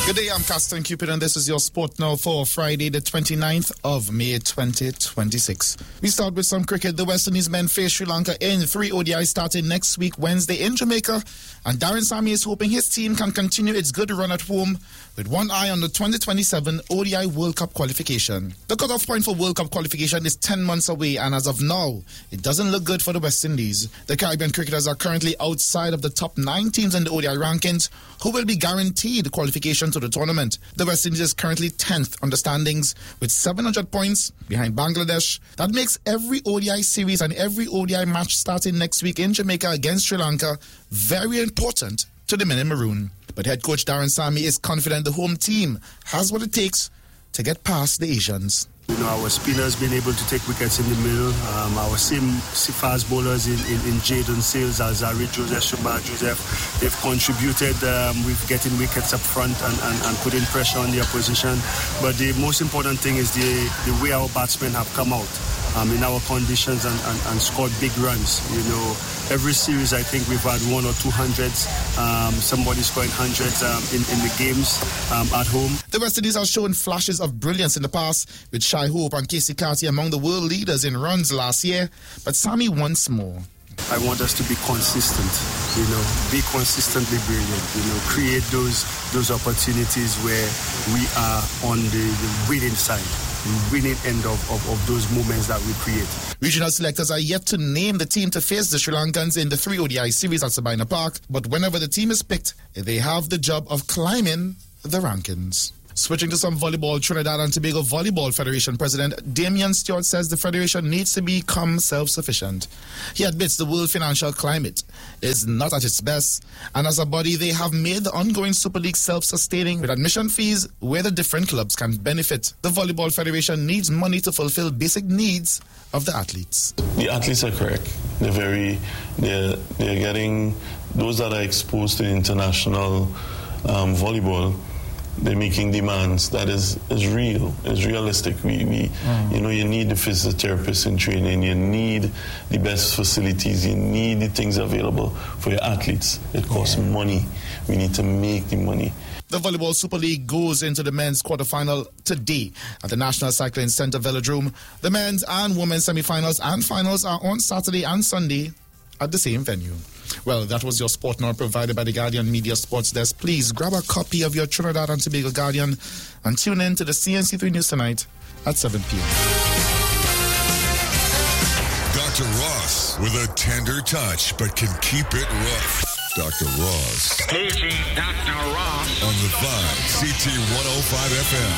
Good day, I'm Caston Cupid, and this is your Sport Now for Friday, the 29th of May 2026. We start with some cricket. The West Indies men face Sri Lanka in 3 ODIs starting next week, Wednesday in Jamaica, and Darren Sammy is hoping his team can continue its good run at home with one eye on the 2027 ODI World Cup qualification. The cutoff point for World Cup qualification is 10 months away, and as of now, it doesn't look good for the West Indies. The Caribbean cricketers are currently outside of the top 9 teams in the ODI rankings, who will be guaranteed qualification to the tournament. The West Indies is currently 10th on the standings with 700 points behind Bangladesh. That makes every ODI series and every ODI match starting next week in Jamaica against Sri Lanka very important to the Men in Maroon. But head coach Darren Sammy is confident the home team has what it takes to get past the Asians. You know, our spinners been able to take wickets in the middle. Our same fast bowlers in Jayden Sales, Azari, Joseph, Shumba, Joseph, they've contributed with getting wickets up front and putting pressure on the opposition. But the most important thing is the way our batsmen have come out in our conditions and scored big runs. You know, every series I think we've had 1 or 2 hundreds. Somebody scoring hundreds in the games at home. The West Indies have shown flashes of brilliance in the past, with Shai Hope and Casey Carty among the world leaders in runs last year. But Sammy wants more. I want us to be consistent, you know, be consistently brilliant, you know, create those opportunities where we are on the winning side, the winning end of those moments that we create. Regional selectors are yet to name the team to face the Sri Lankans in the 3 ODI series at Sabina Park, but whenever the team is picked, they have the job of climbing the rankings. Switching to some volleyball, Trinidad and Tobago Volleyball Federation President Damian Stewart says the federation needs to become self-sufficient. He admits the world financial climate is not at its best, and as a body they have made the ongoing Super League self-sustaining with admission fees where the different clubs can benefit. The Volleyball Federation needs money to fulfill basic needs of the athletes. The athletes are correct. They're getting those that are exposed to international volleyball. They're making demands that is real, is realistic. You know, you need the physiotherapists in training, you need the best facilities, you need the things available for your athletes. It costs money. We need to make the money. The Volleyball Super League goes into the men's quarterfinal today at the National Cycling Centre Velodrome. The men's and women's semi-finals and finals are on Saturday and Sunday at the same venue. Well, that was your Sport Now provided by the Guardian Media Sports Desk. Please grab a copy of your Trinidad and Tobago Guardian and tune in to the CNC3 News tonight at 7 p.m. Dr. Ross with a tender touch but can keep it rough. Dr. Ross. Paging Dr. Ross. On the 5, CT 105 FM.